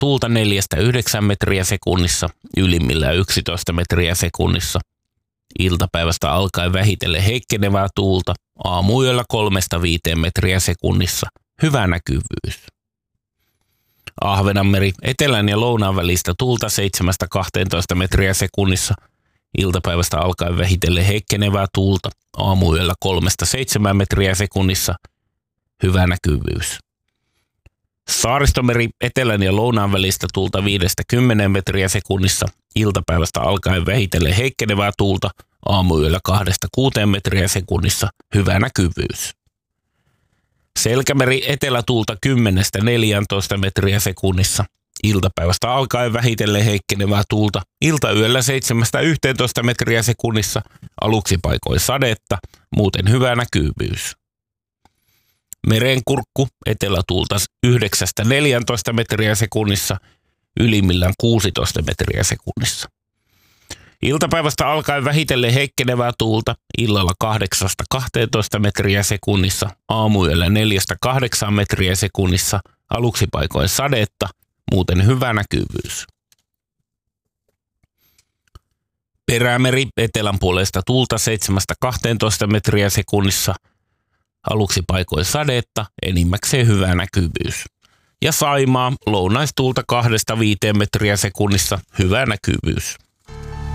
tuulta 4–9 metriä sekunnissa, ylimmillään 11 metriä sekunnissa. Iltapäivästä alkaen vähitellen heikkenevää tuulta, aamuyöllä 3–5 metriä sekunnissa, hyvä näkyvyys. Ahvenanmeri, etelän ja lounaan välistä tuulta 7–12 metriä sekunnissa, iltapäivästä alkaen vähitellen heikkenevää tuulta, aamuyöllä 3–7 metriä sekunnissa, hyvä näkyvyys. Saaristomeri, etelän ja lounaan välistä tuulta 5–10 metriä sekunnissa, iltapäivästä alkaen vähitellen heikkenevää tuulta, aamuyöllä 2–6 metriä sekunnissa, hyvä näkyvyys. Selkämeri, etelätuulta 10–14 metriä sekunnissa, iltapäivästä alkaen vähitellen heikkenevää tuulta, iltayöllä 7–11 metriä sekunnissa, aluksi paikoin sadetta, muuten hyvä näkyvyys. Merenkurkku, etelätuulta 9–14 metriä sekunnissa, ylimmillään 16 metriä sekunnissa. Iltapäivästä alkaen vähitellen heikkenevää tuulta, illalla 8–12 metriä sekunnissa, aamuyöllä 4–8 metriä sekunnissa, aluksi paikoin sadetta, muuten hyvä näkyvyys. Perämeri, etelän puolesta tuulta 7–12 metriä sekunnissa, aluksi paikoin sadetta, enimmäkseen hyvä näkyvyys. Ja Saimaa, lounaistuulta 2–5 metriä sekunnissa, hyvä näkyvyys.